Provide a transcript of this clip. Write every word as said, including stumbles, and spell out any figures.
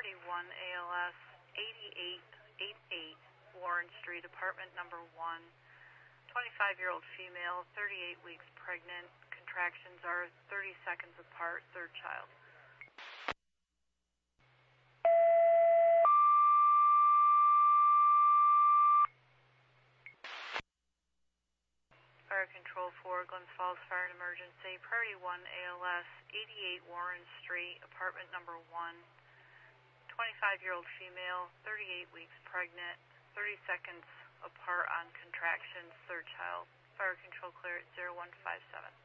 Priority one A L S eighty-eight eighty-eight Warren Street, apartment number one. twenty-five-year-old female, thirty-eight weeks pregnant. Contractions are thirty seconds apart, third child. Fire Control four, Glens Falls Fire and Emergency. Priority one A L S eighty-eight Warren Street, apartment number one. twenty-five-year-old female, thirty-eight weeks pregnant, thirty seconds apart on contractions, third child. Fire Control clear at zero one five seven.